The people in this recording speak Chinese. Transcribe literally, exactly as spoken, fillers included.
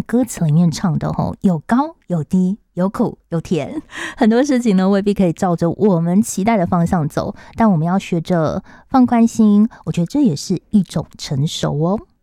歌词里面唱的吼，有高有低，有苦有甜，很多事情呢未必可以照着我们期待的方向走，但我们要学着放宽心，我觉得这也是一种成熟哦。